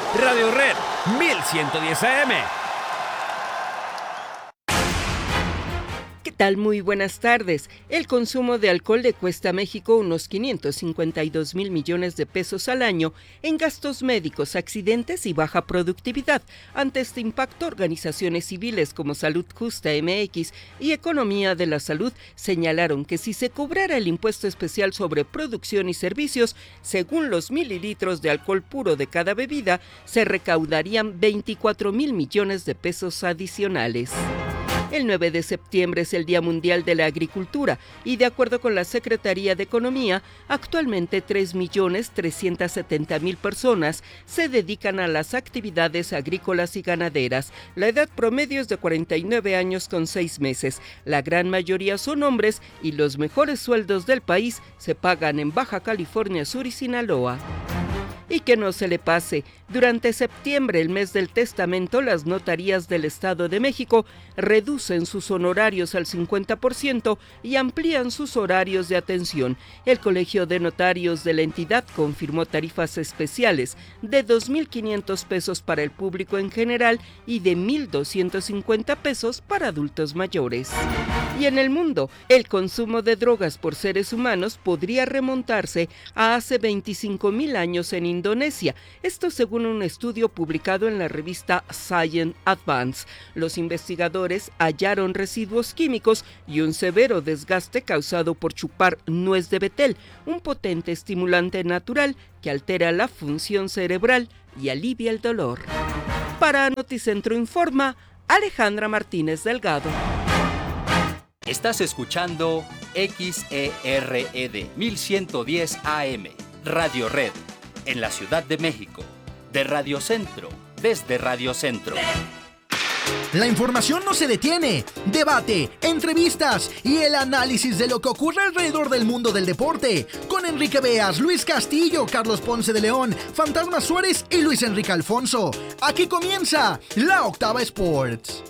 Radio Red 1110 AM. ¿Qué tal? Muy buenas tardes. El consumo de alcohol le cuesta a México unos 552,000 millones de pesos al año en gastos médicos, accidentes y baja productividad. Ante este impacto, organizaciones civiles como Salud Justa MX y Economía de la Salud señalaron que si se cobrara el impuesto especial sobre producción y servicios, según los mililitros de alcohol puro de cada bebida, se recaudarían 24,000 millones de pesos adicionales. El 9 de septiembre es el Día Mundial de la Agricultura y de acuerdo con la Secretaría de Economía, actualmente 3,370,000 personas se dedican a las actividades agrícolas y ganaderas. La edad promedio es de 49 años con 6 meses. La gran mayoría son hombres y los mejores sueldos del país se pagan en Baja California Sur y Sinaloa. Y que no se le pase, durante septiembre, el mes del testamento, las notarías del Estado de México reducen sus honorarios al 50% y amplían sus horarios de atención. El Colegio de Notarios de la entidad confirmó tarifas especiales de 2,500 pesos para el público en general y de 1,250 pesos para adultos mayores. Y en el mundo, el consumo de drogas por seres humanos podría remontarse a hace 25,000 años en Indonesia. Esto según un estudio publicado en la revista Science Advance. Los investigadores hallaron residuos químicos y un severo desgaste causado por chupar nuez de betel, un potente estimulante natural que altera la función cerebral y alivia el dolor. Para Noticentro Informa, Alejandra Martínez Delgado. Estás escuchando XERED 1110 AM, Radio Red, en la Ciudad de México, de Radio Centro, desde Radio Centro. La información no se detiene. Debate, entrevistas y el análisis de lo que ocurre alrededor del mundo del deporte. Con Enrique Beas, Luis Castillo, Carlos Ponce de León, Fantasma Suárez y Luis Enrique Alfonso. Aquí comienza La Octava Sports.